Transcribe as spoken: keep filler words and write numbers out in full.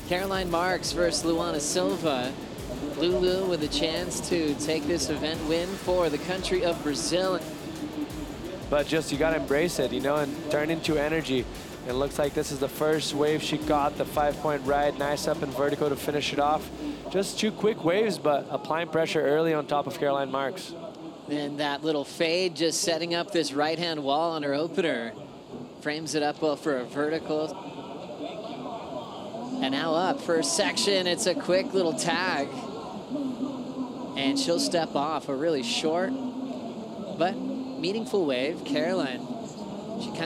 Caroline Marks versus Luana Silva. Lulu with a chance to take this event win for the country of Brazil. But just, you gotta embrace it, you know, and turn into energy. It looks like this is the first wave she got, the five-point ride, nice up in vertical to finish it off. Just two quick waves, but applying pressure early on top of Caroline Marks. And that little fade just setting up this right-hand wall on her opener. Frames it up well for a vertical. And now up, first section, it's a quick little tag. And she'll step off a really short but meaningful wave. Caroline